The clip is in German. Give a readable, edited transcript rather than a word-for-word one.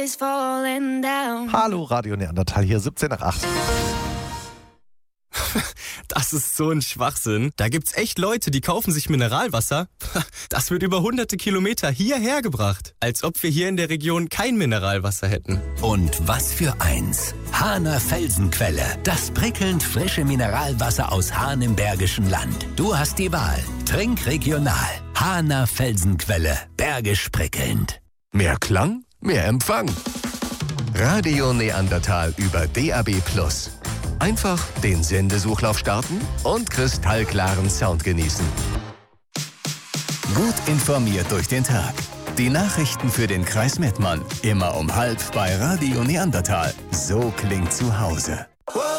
Hallo, Radio Neandertal hier, 17 nach 8. Das ist so ein Schwachsinn. Da gibt's echt Leute, die kaufen sich Mineralwasser. Das wird über hunderte Kilometer hierher gebracht. Als ob wir hier in der Region kein Mineralwasser hätten. Und was für eins. Hahner Felsenquelle. Das prickelnd frische Mineralwasser aus Hahn im Bergischen Land. Du hast die Wahl. Trink regional. Hahner Felsenquelle. Bergisch prickelnd. Mehr Klang, mehr Empfang. Radio Neandertal über DAB+. Einfach den Sendesuchlauf starten und kristallklaren Sound genießen. Gut informiert durch den Tag. Die Nachrichten für den Kreis Mettmann. Immer um 12:30 bei Radio Neandertal. So klingt zu Hause.